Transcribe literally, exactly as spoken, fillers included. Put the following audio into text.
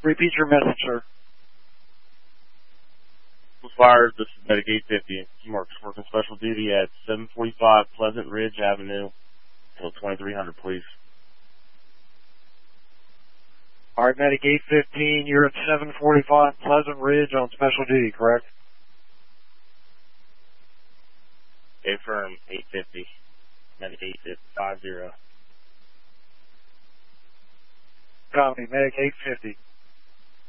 Repeat your message, sir. Fires, this is Medic eight fifty. Mark's working special duty at seven forty-five Pleasant Ridge Avenue until twenty-three hundred, please. All right, Medic eight fifteen, you're at seven forty-five Pleasant Ridge on special duty, correct? Affirm, eight fifty. Medic eight fifty. Copy, Medic eight fifty.